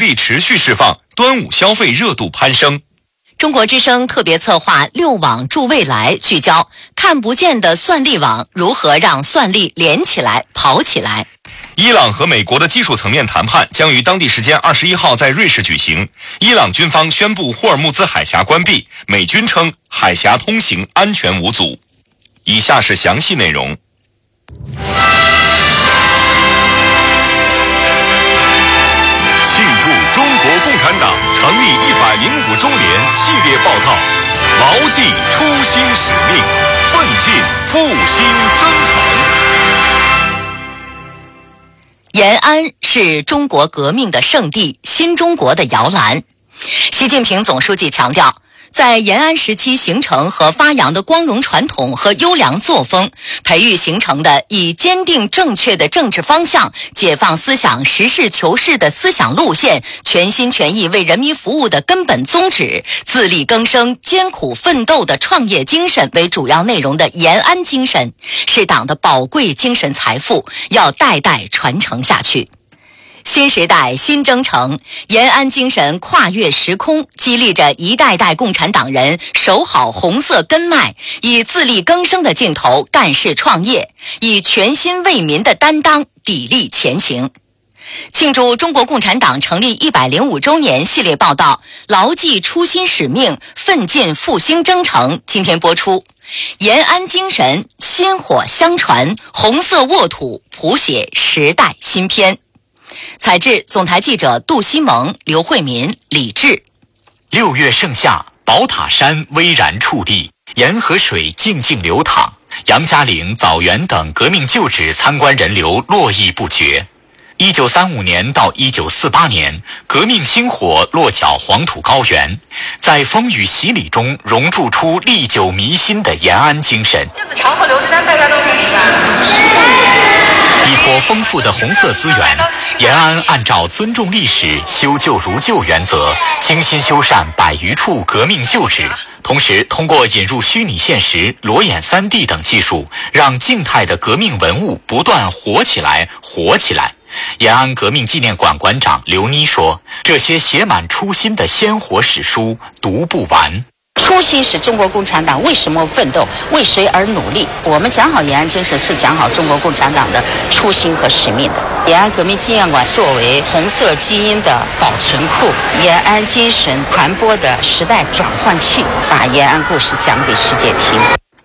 力持续释放，端午消费热度攀升。 中国之声特别策划6网助未来，聚焦看不见的算力网如何让算力连起来、跑起来。 伊朗和美国的技术层面谈判将于当地时间21号在瑞士举行。伊朗军方宣布霍尔木兹海峡关闭，美军称海峡通行安全无阻。以下是详细内容。 庆祝中国共产党成立105周年系列报道，牢记初心使命，奋进复兴征程。 延安是中国革命的圣地，新中国的摇篮。习近平总书记强调，在延安时期形成和发扬的光荣传统和优良作风，培育形成的以坚定正确的政治方向、解放思想、实事求是的思想路线、全心全意为人民服务的根本宗旨、自力更生、艰苦奋斗的创业精神为主要内容的延安精神，是党的宝贵精神财富，要代代传承下去。新时代新征程，延安精神跨越时空，激励着一代代共产党人守好红色根脉，以自力更生的劲头干事创业，以全心为民的担当砥砺前行。庆祝中国共产党成立105周年系列报道，牢记初心使命，奋进复兴征程，今天播出。延安精神薪火相传，红色沃土谱写时代新篇。采制总台记者杜西蒙、刘慧民、李志。 6月盛夏，宝塔山巍然矗立，沿河水静静流淌，杨家岭、枣园等革命旧址参观人流络绎不绝。1935年到1948年，革命星火落脚黄土高原，在风雨洗礼中熔铸出历久弥新的延安精神。 杏子长和刘志丹大家都认识吧？ 依托丰富的红色资源，延安按照尊重历史、修旧如旧原则，精心修缮100余处革命旧址，同时通过引入虚拟现实、裸眼3D 等技术，让静态的革命文物不断活起来。延安革命纪念馆馆长刘妮说：“这些写满初心的鲜活史书读不完。” 初心是中国共产党为什么奋斗，为谁而努力。我们讲好延安精神，是讲好中国共产党的初心和使命的。延安革命纪念馆作为红色基因的保存库，延安精神传播的时代转换器，把延安故事讲给世界听。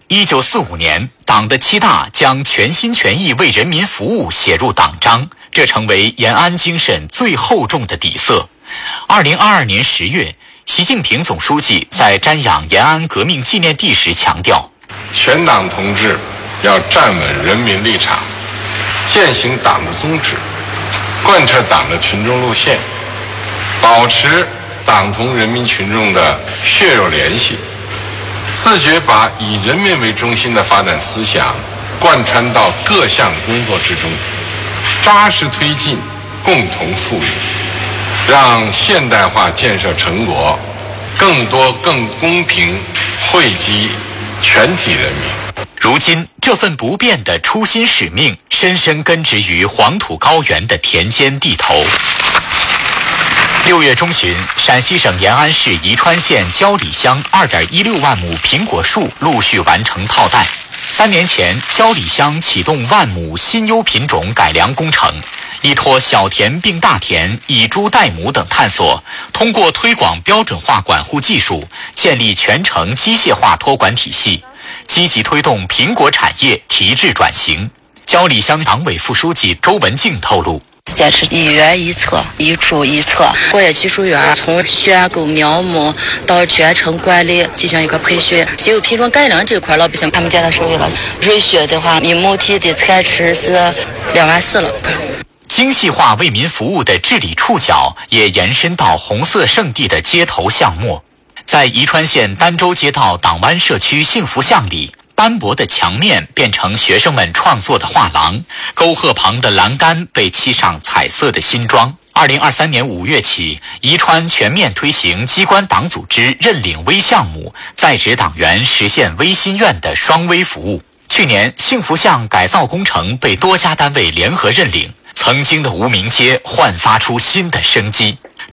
1945年，党的7大将全心全意为人民服务写入党章，这成为延安精神最厚重的底色。2022年10月，习近平总书记在瞻仰延安革命纪念地时强调， 全党同志要站稳人民立场，践行党的宗旨，贯彻党的群众路线，保持党同人民群众的血肉联系，自觉把以人民为中心的发展思想贯穿到各项工作之中，扎实推进共同富裕，让现代化建设成果更多更公平惠及全体人民。 如今，这份不变的初心使命深深根植于黄土高原的田间地头。6月中旬，陕西省延安市宜川县焦里乡2.16万亩苹果树陆续完成套袋。3年前，焦里乡启动万亩新优品种改良工程，依托小田并大田、以猪代母等探索，通过推广标准化管护技术，建立全程机械化托管体系，积极推动苹果产业提质转型。焦里乡党委副书记周文静透露， 坚持一园一策，一株一策。果业技术园从选购苗木到全程管理进行一个培训。新优品种改良这块，老百姓他们见到手艺了。瑞雪的话，一亩地的产值是2.4万了。 精细化为民服务的治理触角也延伸到红色圣地的街头巷陌。在宜川县儋州街道党湾社区幸福巷里，斑驳的墙面变成学生们创作的画廊，沟壑旁的栏杆被漆上彩色的新装。2023年5月起，宜川全面推行机关党组织认领微项目，在职党员实现微心愿的双微服务。去年，幸福巷改造工程被多家单位联合认领，曾经的无名街焕发出新的生机。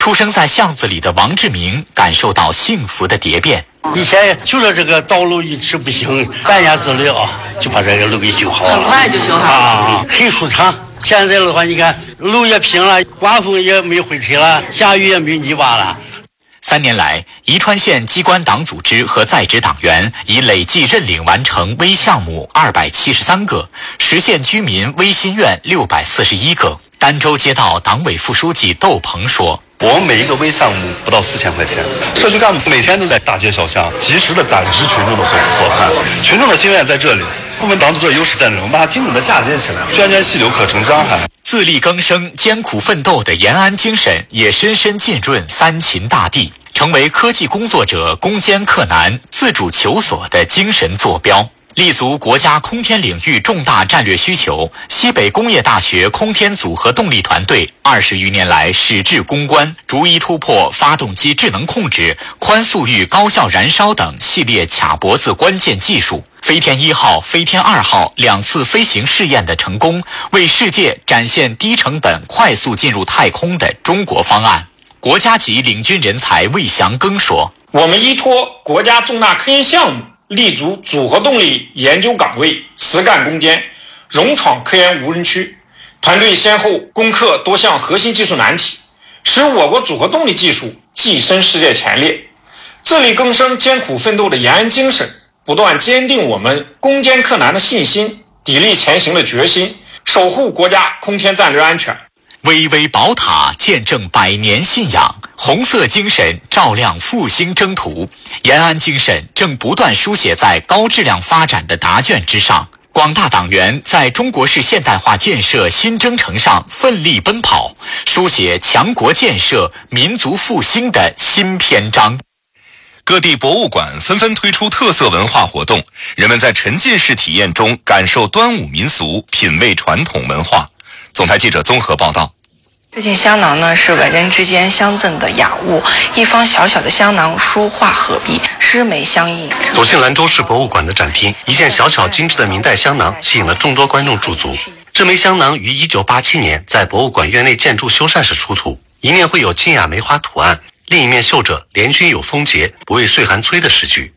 出生在巷子里的王志明感受到幸福的蝶变。 以前就说这个道路一直不行，半年之内就把这个路给修好了， 很快就修好了很舒畅。现在的话，你看路也平了，刮风也没灰尘了，下雨也没泥巴了。 3年来，宜川县机关党组织和在职党员已累计认领完成微项目273个，实现居民微心愿641个。儋州街道党委副书记窦鹏说：“ 我们每一个微项目不到4000块钱，社区干部每天都在大街小巷及时的感知群众的所盼，群众的心愿在这里。部门党组织的优势在这里，我们把它精准的嫁接起来，涓涓细流可成江海。” 自力更生、艰苦奋斗的延安精神也深深浸润三秦大地，成为科技工作者攻坚克难、自主求索的精神坐标。立足国家空天领域重大战略需求，西北工业大学空天组合动力团队20余年来矢志攻关，逐一突破发动机智能控制、宽速域高效燃烧等系列卡脖子关键技术。飞天1号、飞天2号2次飞行试验的成功，为世界展现低成本、快速进入太空的中国方案。国家级领军人才魏祥庚说：“ 我们依托国家重大科研项目，立足组合动力研究岗位，实干攻坚，勇闯科研无人区。团队先后攻克多项核心技术难题，使我国组合动力技术跻身世界前列。自力更生、艰苦奋斗的延安精神，不断坚定我们攻坚克难的信心，砥砺前行的决心，守护国家空天战略安全。” 巍巍宝塔见证100年信仰，红色精神照亮复兴征途。延安精神正不断书写在高质量发展的答卷之上。广大党员在中国式现代化建设新征程上奋力奔跑，书写强国建设、民族复兴的新篇章。 各地博物馆纷纷推出特色文化活动，人们在沉浸式体验中感受端午民俗，品味传统文化。总台记者综合报道。 这件香囊呢，是文人之间相赠的雅物，一方小小的香囊，书画合璧，诗眉相映。 走进兰州市博物馆的展厅，一件小巧精致的明代香囊吸引了众多观众驻足。这枚香囊于1987年在博物馆院内建筑修缮时出土，一面绘有清雅梅花图案，另一面绣着联军有风节，不畏岁寒催的诗句。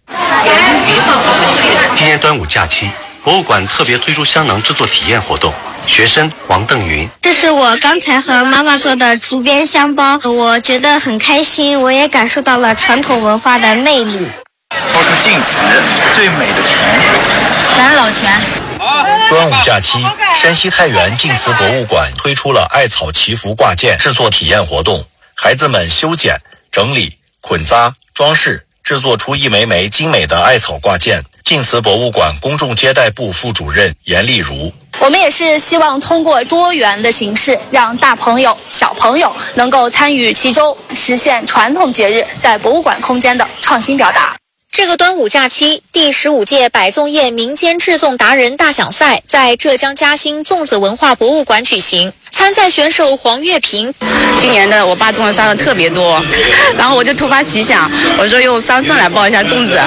今年端午假期，博物馆特别推出香囊制作体验活动。学生王邓云： 这是我刚才和妈妈做的竹编香包，我觉得很开心，我也感受到了传统文化的魅力。 都是晋祠最美的泉， 蓝老泉。 端午假期，山西太原晋祠博物馆推出了艾草祈福挂件制作体验活动，孩子们修剪、整理、捆扎、装饰，制作出一枚枚精美的艾草挂件。晋祠博物馆公众接待部副主任严丽如： 我们也是希望通过多元的形式，让大朋友、小朋友能够参与其中，实现传统节日在博物馆空间的创新表达。 这个端午假期，第15届百粽业民间制粽达人大奖赛在浙江嘉兴粽子文化博物馆举行。参赛选手黄月平： 今年的我爸粽子烧的特别多，然后我就突发奇想，我说用桑葚来包一下粽子。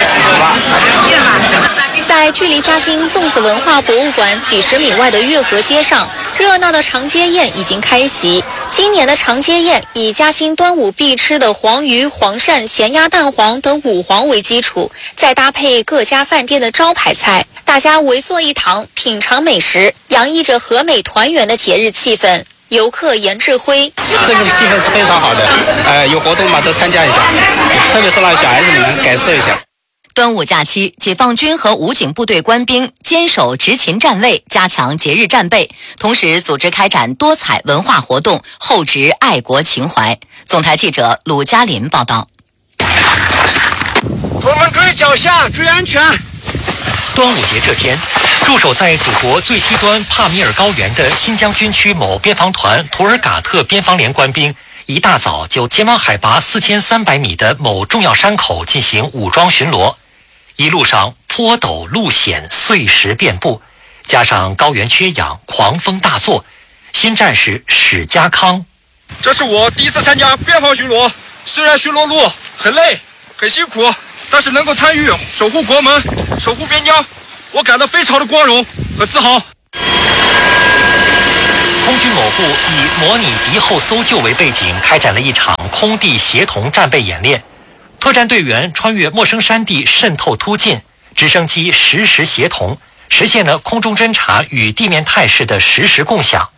在距离嘉兴粽子文化博物馆几十米外的月河街上，热闹的长街宴已经开席。今年的长街宴以嘉兴端午必吃的黄鱼、黄鳝、咸鸭蛋黄等五黄为基础，再搭配各家饭店的招牌菜，大家围坐一堂，品尝美食，洋溢着和美团圆的节日气氛。游客严志辉： 这个气氛是非常好的，有活动嘛都参加一下，特别是让小孩子们感受一下。 端午假期，解放军和武警部队官兵坚守执勤站位，加强节日战备，同时组织开展多彩文化活动，厚植爱国情怀。总台记者鲁嘉林报道。 我们注意脚下，注意安全。 端午节这天，驻守在祖国最西端帕米尔高原的新疆军区某边防团图尔嘎特边防连官兵，一大早就前往海拔4300米的某重要山口进行武装巡逻。一路上坡陡路险，碎石遍布，加上高原缺氧，狂风大作。新战士史家康： 这是我第一次参加边防巡逻，虽然巡逻路很累很辛苦，但是能够参与守护国门、守护边疆，我感到非常的光荣和自豪。 空军某部以模拟敌后搜救为背景，开展了一场空地协同战备演练。特战队员穿越陌生山地渗透突进，直升机实时协同，实现了空中侦察与地面态势的实时共享。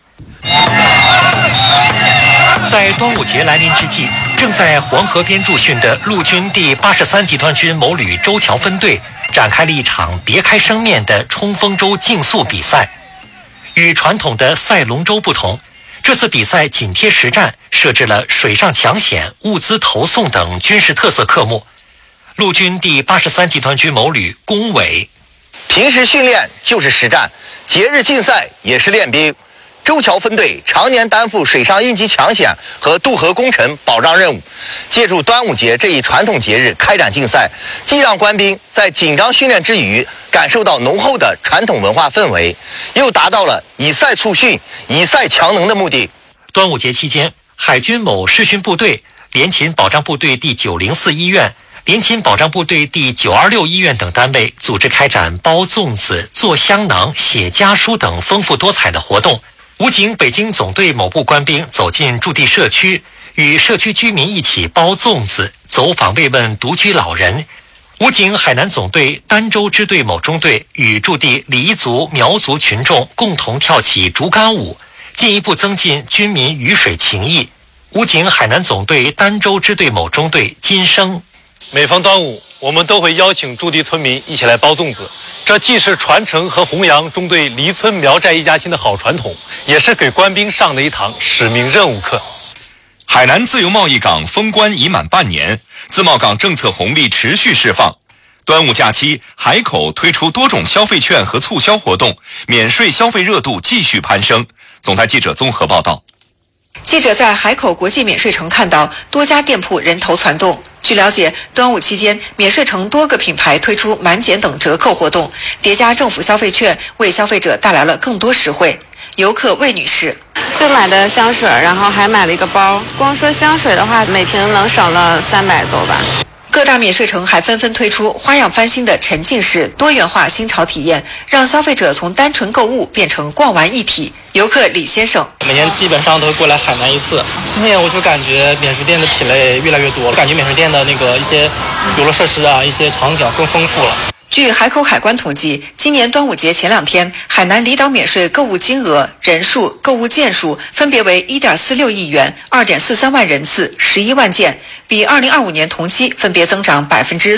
在端午节来临之际，正在黄河边驻训的陆军第83集团军某旅周桥分队展开了一场别开生面的冲锋舟竞速比赛。与传统的赛龙舟不同，这次比赛紧贴实战，设置了水上抢险、物资投送等军事特色科目。陆军第83集团军某旅龚伟： 平时训练就是实战，节日竞赛也是练兵。周桥分队常年担负水上应急抢险和渡河工程保障任务，借助端午节这一传统节日开展竞赛，既让官兵在紧张训练之余感受到浓厚的传统文化氛围，又达到了以赛促训、以赛强能的目的。 端午节期间，海军某视训部队、联勤保障部队第904医院、联勤保障部队第926医院等单位组织开展包粽子、做香囊、写家书等丰富多彩的活动。武警北京总队某部官兵走进驻地社区，与社区居民一起包粽子，走访慰问独居老人。武警海南总队儋州支队某中队与驻地黎族、苗族群众共同跳起竹竿舞，进一步增进军民鱼水情谊。武警海南总队儋州支队某中队金生： 每逢端午，我们都会邀请驻地村民一起来包粽子，这既是传承和弘扬中队黎村苗寨一家亲的好传统，也是给官兵上的一堂使命任务课。 海南自由贸易港封关已满半年，自贸港政策红利持续释放。端午假期，海口推出多种消费券和促销活动，免税消费热度继续攀升。总台记者综合报道。 记者在海口国际免税城看到多家店铺人头攒动。据了解，端午期间，免税城多个品牌推出满减等折扣活动，叠加政府消费券，为消费者带来了更多实惠。游客魏女士： 就买的香水，然后还买了一个包。光说香水的话，每瓶能省了300多吧。 各大免税城还纷纷推出花样翻新的沉浸式多元化新潮体验，让消费者从单纯购物变成逛完一体。游客李先生： 每年基本上都会过来海南一次，今年我就感觉免税店的品类越来越多了，感觉免税店的一些游乐设施啊，一些场景更丰富了。 据海口海关统计，今年端午节前2天，海南离岛免税购物金额、人数、购物件数分别为 1.46 亿元、2.43万人次、11万件，比2025年同期分别增长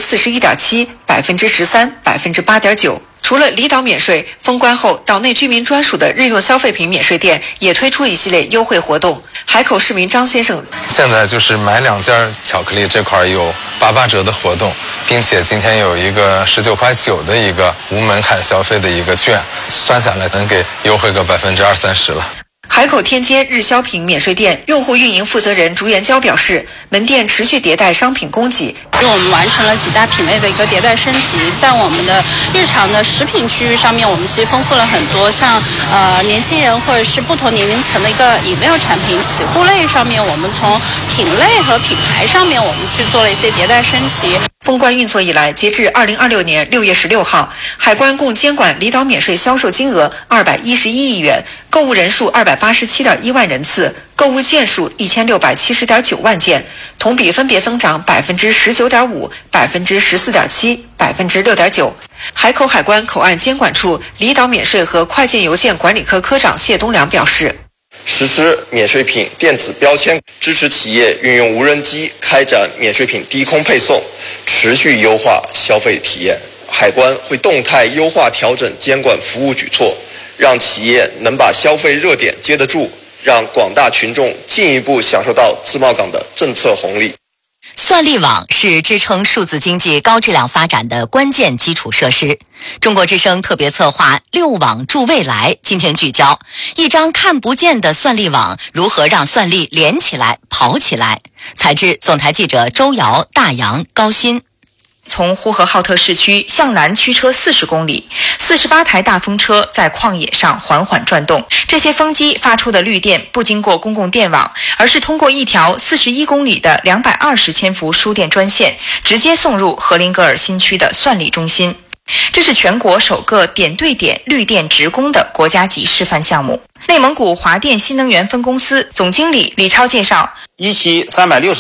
41.7%、13%、8.9%。除了离岛免税，封关后岛内居民专属的日用消费品免税店也推出一系列优惠活动。海口市民张先生： 现在就是买2件巧克力这块有88折的活动，并且今天有一个19.9块的一个无门槛消费的一个券，算下来能给优惠个20-30%了。 海口天街日销品免税店用户运营负责人朱元娇表示，门店持续迭代商品供给， 我们完成了几大品类的一个迭代升级，在我们的日常的食品区域上面，我们其实丰富了很多，像年轻人或者是不同年龄层的一个饮料产品。洗护类上面，我们从品类和品牌上面，我们去做了一些迭代升级。 封关运作以来，截至2026年6月16号，海关共监管离岛免税销售金额211亿元，购物人数287.1万人次，购物件数1670.9万件，同比分别增长19.5%、14.7%、6.9%。海口海关口岸监管处离岛免税和快件邮件管理科科长谢东良表示， 实施免税品电子标签，支持企业运用无人机开展免税品低空配送，持续优化消费体验。海关会动态优化调整监管服务举措，让企业能把消费热点接得住，让广大群众进一步享受到自贸港的政策红利。 算力网是支撑数字经济高质量发展的关键基础设施。中国之声特别策划6网助未来，今天聚焦一张看不见的算力网如何让算力连起来、跑起来。采制总台记者周瑶、大洋、高鑫。 从呼和浩特市区向南驱车40公里，48台大风车在旷野上缓缓转动。这些风机发出的绿电不经过公共电网，而是通过一条41公里的220千伏输电专线，直接送入荷林格尔新区的算力中心。这是全国首个点对点绿电直供的国家级示范项目。 内蒙古华电新能源分公司总经理李超介绍， 一期360